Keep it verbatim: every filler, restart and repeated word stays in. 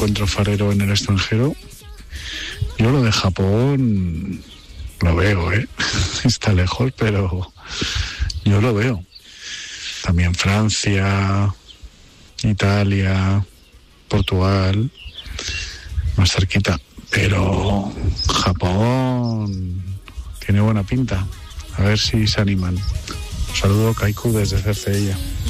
encuentro farero en el extranjero. Yo lo de Japón lo veo, ¿eh? Está lejos, pero yo lo veo. También Francia, Italia, Portugal, más cerquita. Pero Japón tiene buena pinta. A ver si se animan. Un saludo, Kaiku, desde Cercedilla.